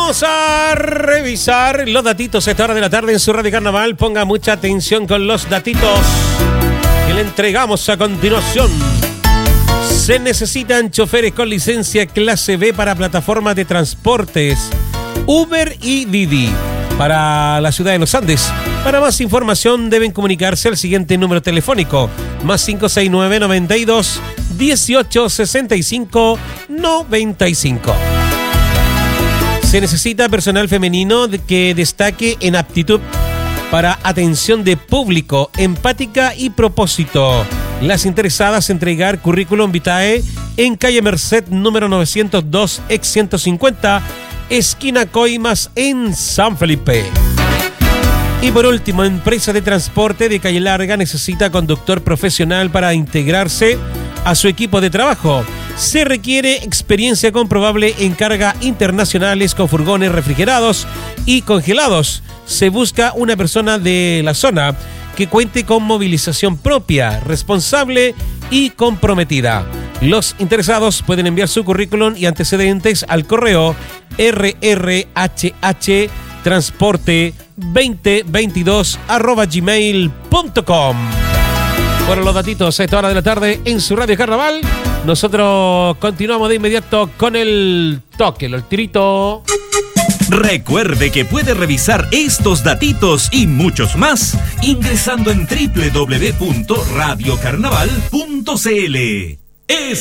Vamos a revisar los datitos a esta hora de la tarde en su Radio Carnaval. Ponga mucha atención con los datitos que le entregamos a continuación. Se necesitan choferes con licencia clase B para plataformas de transportes Uber y Didi para la ciudad de Los Andes. Para más información deben comunicarse al siguiente número telefónico: más 569 92 18 65 95. Se necesita personal femenino que destaque en aptitud para atención de público, empática y propósito. Las interesadas entregar currículum vitae en calle Merced número 902, ex 150, esquina Coimas, en San Felipe. Y por último, empresa de transporte de Calle Larga necesita conductor profesional para integrarse a su equipo de trabajo. Se requiere experiencia comprobable en carga internacionales con furgones refrigerados y congelados. Se busca una persona de la zona que cuente con movilización propia, responsable y comprometida. Los interesados pueden enviar su currículum y antecedentes al correo rrhhtransporte2022@gmail.com. Fueron los datitos a esta hora de la tarde en su Radio Carnaval. Nosotros continuamos de inmediato con el toque, el tirito. Recuerde que puede revisar estos datitos y muchos más ingresando en www.radiocarnaval.cl.